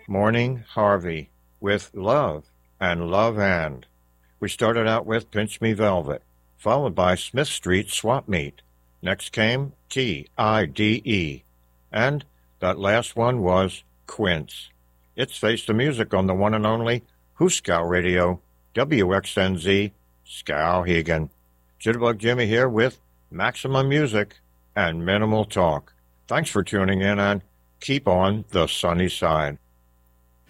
Morning Harvey with Love and Love and. We started out with Pinch Me Velvet, followed by Smith Street Swap Meet. Next came T.I.D.E. And that last one was Quince. It's Face the Music on the one and only Hooskow Radio, WXNZ, Skowhegan. Jitterbug Jimmy here with maximum music and minimal talk. Thanks for tuning in and keep on the sunny side.